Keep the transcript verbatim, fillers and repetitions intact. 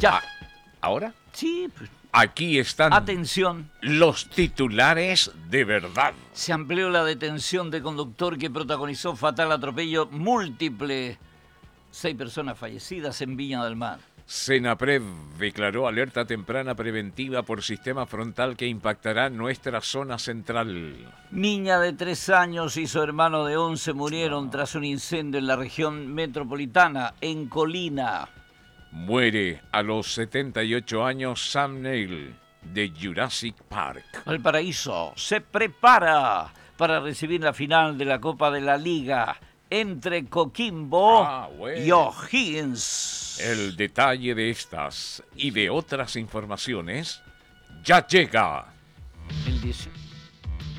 Ya. Ah, ¿ahora? Sí, pues, Aquí están atención. los titulares de verdad. Se amplió la detención de conductor que protagonizó fatal atropello múltiple. Seis personas fallecidas en Viña del Mar. Senaprev declaró alerta temprana preventiva por sistema frontal que impactará nuestra zona central. Niña de tres años y su hermano de once murieron tras un incendio en la región metropolitana, en Colina. Muere a los setenta y ocho años Sam Neill, de Jurassic Park. Valparaíso se prepara para recibir la final de la Copa de la Liga entre Coquimbo Ah, bueno. y O'Higgins. El detalle de estas y de otras informaciones ya llega. El dieciocho.